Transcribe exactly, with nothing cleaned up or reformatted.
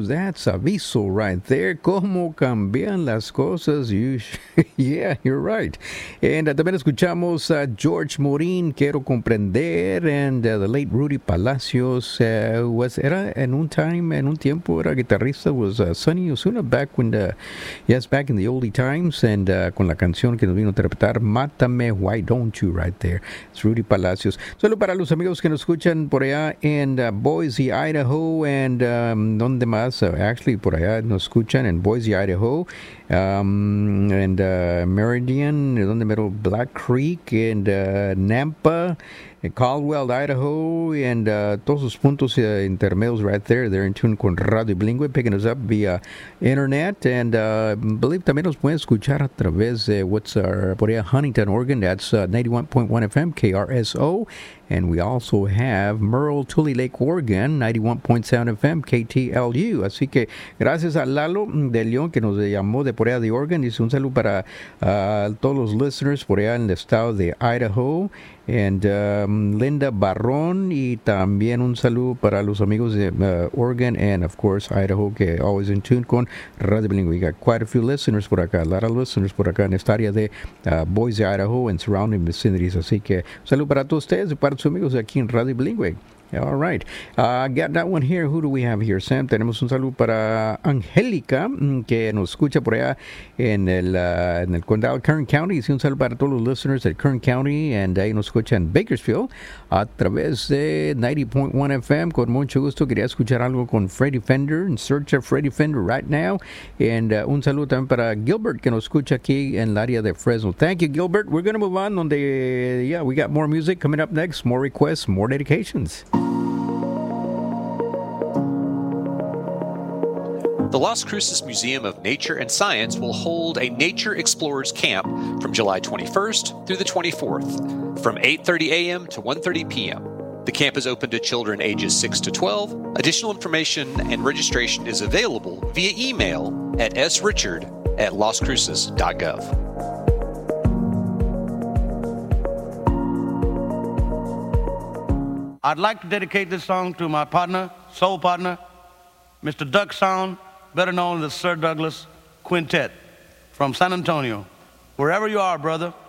That's aviso right there. Cómo cambian las cosas. You sh- yeah, you're right. And uh, también escuchamos a George Morin, Quiero Comprender, and uh, the late Rudy Palacios uh, was era en un time, en un tiempo era guitarrista was uh, Sonny Osuna back when the yes back in the oldie times, and uh, con la canción que nos vino a interpretar Mátame, Why Don't You right there. It's Rudy Palacios. Solo para los amigos que nos escuchan por allá en uh, Boise, Idaho, and um, donde más uh, actually por allá nos escuchan en Boise, Idaho, um, and uh, Meridian, donde mero Black Creek, and uh, Nampa, in Caldwell, Idaho, and uh, todos sus puntos uh, intermedios right there. They're in tune con Radio Bilingüe, picking us up via internet, and uh, believe también nos pueden escuchar a través de what's our, por allá, Huntington, Oregon. That's uh, ninety-one point one F M, K R S O. And we also have Merle, Tully Lake, Oregon, ninety-one point seven F M, K T L U. Así que gracias a Lalo de León que nos llamó de por allá de Oregon. Dice un saludo para uh, todos los listeners por allá en el estado de Idaho. And um, Linda Barrón, y también un saludo para los amigos de uh, Oregon and, of course, Idaho, que always in tune con Radio Bilingüe. We got quite a few listeners por acá, a lot of listeners por acá en esta área de uh, Boise, Idaho, and surrounding vicinities. Así que un saludo para todos ustedes y para sus amigos aquí en Radio Bilingüe. All right. Uh, got that one here. Who do we have here, Sam? Tenemos un saludo para Angélica, que nos escucha por allá en el, uh, en el condado Kern County. Y un saludo para todos los listeners de Kern County. And ahí nos escucha en Bakersfield a través de ninety point one F M. Con mucho gusto. Quería escuchar algo con Freddie Fender. In search of Freddie Fender right now. And uh, un saludo también para Gilbert, que nos escucha aquí en el área de Fresno. Thank you, Gilbert. We're going to move on. Donde, yeah, we got more music coming up next. More requests, more dedications. The Las Cruces Museum of Nature and Science will hold a Nature Explorers Camp from July twenty-first through the twenty-fourth from eight thirty a.m. to one thirty p.m. The camp is open to children ages six to twelve. Additional information and registration is available via email at srichard at las cruces dot gov. I'd like to dedicate this song to my partner, soul partner, Mister Duck Sound, better known as the Sir Douglas Quintet from San Antonio. Wherever you are, brother,